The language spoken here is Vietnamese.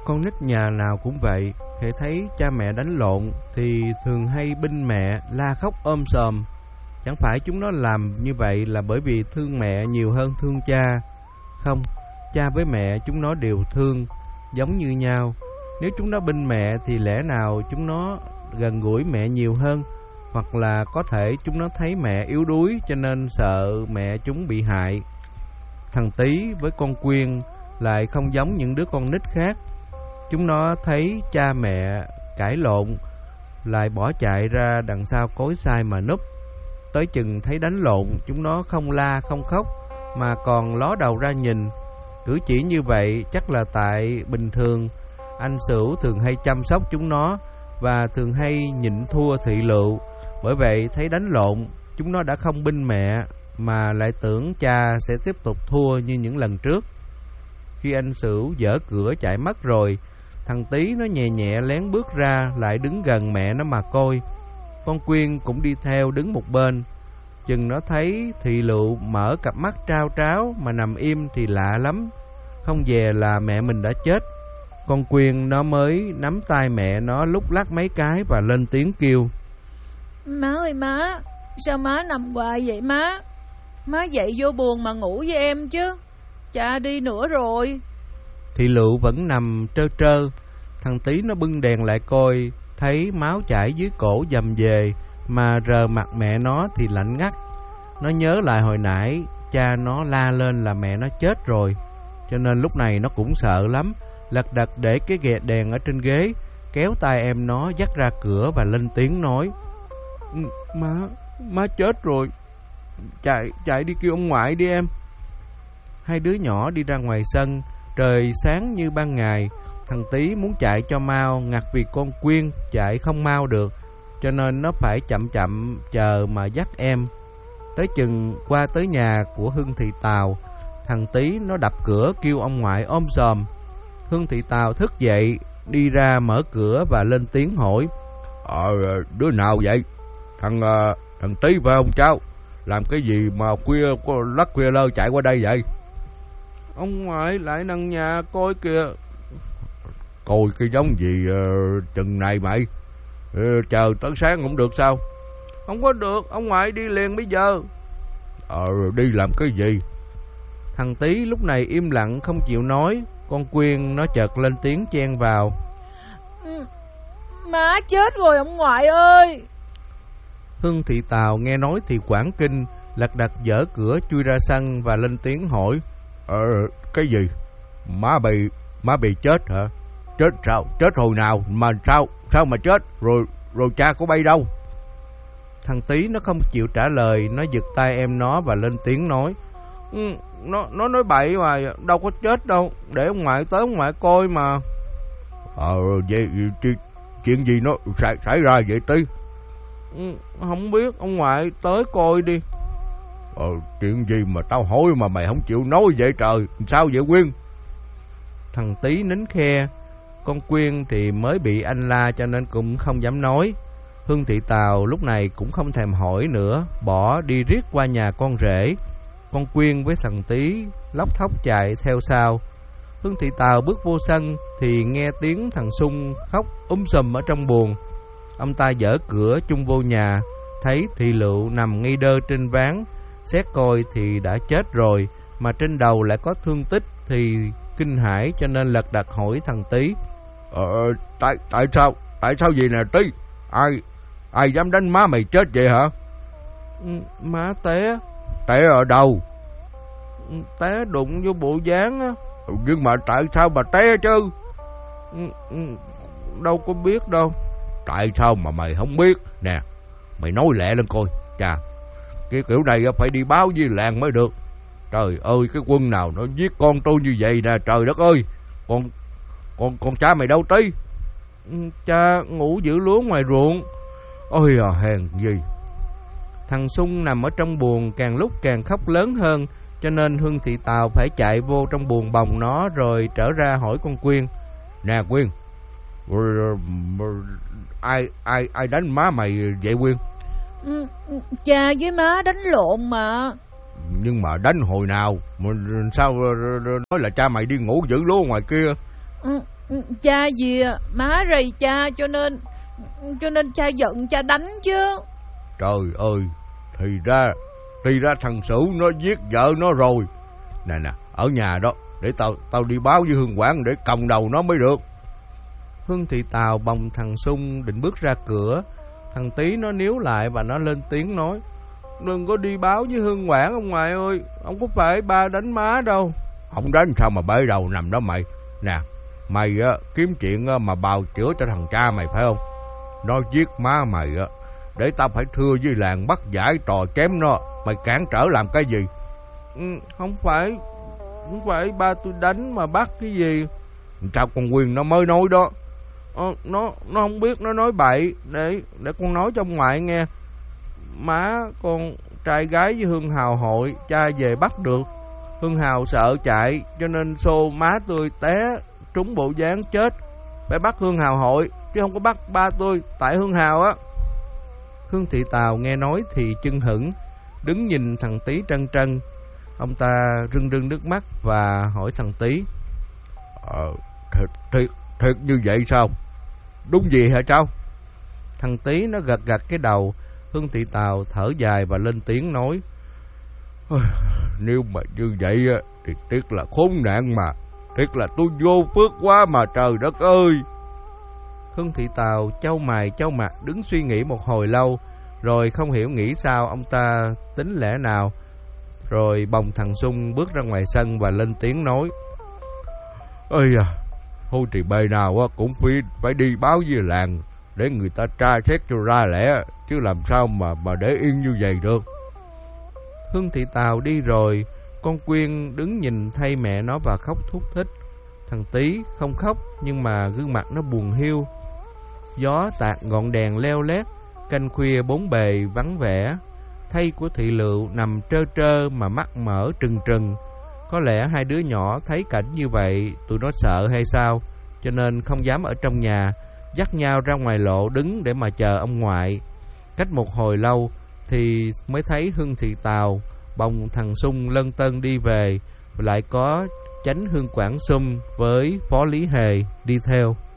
Con nít nhà nào cũng vậy, hễ thấy cha mẹ đánh lộn thì thường hay binh mẹ, la khóc ôm xòm. Chẳng phải chúng nó làm như vậy là bởi vì thương mẹ nhiều hơn thương cha. Không, cha với mẹ chúng nó đều thương, giống như nhau. Nếu chúng nó binh mẹ thì lẽ nào chúng nó gần gũi mẹ nhiều hơn, hoặc là có thể chúng nó thấy mẹ yếu đuối cho nên sợ mẹ chúng bị hại. Thằng Tí với con Quyên lại không giống những đứa con nít khác. Chúng nó thấy cha mẹ cãi lộn lại bỏ chạy ra đằng sau cối xay mà núp. Tới chừng thấy đánh lộn, chúng nó không la không khóc mà còn ló đầu ra nhìn. Cử chỉ như vậy chắc là tại bình thường anh Sửu thường hay chăm sóc chúng nó và thường hay nhịn thua thị lựu. Bởi vậy thấy đánh lộn, chúng nó đã không binh mẹ mà lại tưởng cha sẽ tiếp tục thua như những lần trước. Khi anh Sửu dở cửa chạy mất rồi, thằng Tí nó nhẹ nhẹ lén bước ra lại đứng gần mẹ nó mà coi. Con Quyên cũng đi theo đứng một bên. Chừng nó thấy thị lựu mở cặp mắt trao tráo mà nằm im thì lạ lắm, không dè là mẹ mình đã chết. Con Quyên nó mới nắm tay mẹ nó lúc lắc mấy cái và lên tiếng kêu: Má ơi má, sao má nằm hoài vậy má? Má dậy vô buồn mà ngủ với em chứ. Cha đi nữa rồi. Thị lựu vẫn nằm trơ trơ. Thằng Tí nó bưng đèn lại coi, thấy máu chảy dưới cổ dầm về, mà rờ mặt mẹ nó thì lạnh ngắt. Nó nhớ lại hồi nãy cha nó la lên là mẹ nó chết rồi, cho nên lúc này nó cũng sợ lắm. Lật đật để cái ghẹ đèn ở trên ghế, kéo tay em nó dắt ra cửa và lên tiếng nói: Má chết rồi, chạy đi kêu ông ngoại đi em. Hai đứa nhỏ đi ra ngoài sân. Trời sáng như ban ngày. Thằng Tí muốn chạy cho mau, ngặt vì con Quyên chạy không mau được, cho nên nó phải chậm chậm chờ mà dắt em. Tới chừng qua tới nhà của Hưng Thị Tào, thằng Tí nó đập cửa kêu ông ngoại ôm xòm. Hưng Thị Tào thức dậy, đi ra mở cửa và lên tiếng hỏi: Đứa nào vậy? Thằng Tí phải không cháu? Làm cái gì mà lắc khuya lơ chạy qua đây vậy? Ông ngoại lại nằng nhà coi kìa. Coi cái giống gì chừng này mày? Chờ tới sáng không được sao? Không có được, ông ngoại đi liền bây giờ. Đi làm cái gì? Thằng Tí lúc này im lặng không chịu nói. Con Quyên nó chợt lên tiếng chen vào: Má chết rồi ông ngoại ơi. Hưng Thị Tào nghe nói thì hoảng kinh, lật đật dở cửa chui ra sân và lên tiếng hỏi: Cái gì? Má bị chết hả? Chết sao? Chết hồi nào mà sao mà chết? Rồi cha của bay đâu? Thằng Tí nó không chịu trả lời. Nó giật tay em nó và lên tiếng nói: Nó nói bậy mà, đâu có chết đâu, để ông ngoại tới ông ngoại coi mà. Vậy chuyện gì nó xảy ra vậy Tí? Không biết, ông ngoại tới coi đi. Chuyện gì mà tao hỏi mà mày không chịu nói vậy trời? Sao vậy Quyên? Thằng Tí nín khe. Con Quyên thì mới bị anh la cho nên cũng không dám nói. Hương Thị Tào lúc này cũng không thèm hỏi nữa, bỏ đi riết qua nhà con rể. Con Quyên với thằng Tí lóc thóc chạy theo sau. Hương Thị Tào bước vô sân thì nghe tiếng thằng Sung khóc sùm ở trong buồng. Ông ta dở cửa chung vô nhà, thấy thị lựu nằm ngây đơ trên ván. Xét coi thì đã chết rồi, mà trên đầu lại có thương tích thì kinh hãi, cho nên lật đật hỏi thằng Tí: Tại sao vậy nè Tí? Ai dám đánh má mày chết vậy hả? Má té. Té ở đâu? Té đụng vô bộ dáng á. Nhưng mà tại sao mà té chứ? Đâu có biết đâu. Tại sao mà mày không biết? Nè, mày nói lẹ lên coi. Chà, cái kiểu này phải đi báo với làng mới được. Trời ơi, cái quân nào nó giết con tôi như vậy nè, trời đất ơi. Con cha mày đâu Tí? Cha ngủ giữ lúa ngoài ruộng. Ôi hèn gì. Thằng Sung nằm ở trong buồng càng lúc càng khóc lớn hơn, cho nên Hương Thị Tào phải chạy vô trong buồng bồng nó rồi trở ra hỏi con Quyên: Nè Quyên, ai đánh má mày vậy Quyên? Cha với má đánh lộn mà. Nhưng mà đánh hồi nào? Sao nói là cha mày đi ngủ giữ lúa ngoài kia? Cha gì má rầy cha cho nên cha giận cha đánh chứ. Trời ơi, thì ra thằng Sửu nó giết vợ nó rồi. Nè, ở nhà đó, để tao đi báo với Hương Quảng để còng đầu nó mới được. Hương Thị Tào bồng thằng Sung định bước ra cửa. Thằng Tí nó níu lại và nó lên tiếng nói: "Đừng có đi báo với Hương Quảng ông ngoại ơi, không có phải ba đánh má đâu." Không đánh sao mà bể đầu nằm đó mày. Nè, mày kiếm chuyện mà bào chữa cho thằng cha mày phải không? Nó giết má mày để tao phải thưa với làng bắt giải trò chém nó. Mày cản trở làm cái gì? Không phải ba tôi đánh mà bắt cái gì. Sao con Quyên nó mới nói đó? Nó không biết, nó nói bậy. Để con nói cho ông ngoại nghe. Má con trai gái với Hương Hào hội, cha về bắt được. Hương Hào sợ chạy cho nên xô má tôi té trúng bộ dáng chết. Phải bắt Hương Hào hội chứ không có bắt ba tôi, tại Hương Hào á. Hương Thị Tào nghe nói thì chưng hửng, đứng nhìn thằng Tí trân trân. Ông ta rưng rưng nước mắt và hỏi thằng Tí: Thiệt như vậy sao? Đúng gì hả cháu? Thằng Tí nó gật cái đầu. Hương Thị Tào thở dài và lên tiếng nói: Nếu mà như vậy thì tiếc là khốn nạn mà. Tiếc là tôi vô phước quá mà, trời đất ơi. Hương Thị Tào chau mày chau mặt đứng suy nghĩ một hồi lâu. Rồi không hiểu nghĩ sao ông ta tính lẽ nào, rồi bồng thằng Sung bước ra ngoài sân và lên tiếng nói: Ơi à, thôi thì bề nào cũng phải đi báo với làng để người ta tra xét cho ra lẽ, chứ làm sao mà để yên như vậy được. Hương Thị Tào đi rồi, con Quyên đứng nhìn thay mẹ nó và khóc thút thít. Thằng Tí không khóc nhưng mà gương mặt nó buồn hiu. Gió tạt ngọn đèn leo lét, canh khuya bốn bề vắng vẻ. Thây của Thị Lựu nằm trơ trơ mà mắt mở trừng trừng. Có lẽ hai đứa nhỏ thấy cảnh như vậy, tụi nó sợ hay sao, cho nên không dám ở trong nhà, dắt nhau ra ngoài lộ đứng để mà chờ ông ngoại. Cách một hồi lâu thì mới thấy Hương Thị Tào bồng thằng Sung lân tân đi về, lại có Chánh Hương Quảng Sum với Phó Lý Hề đi theo.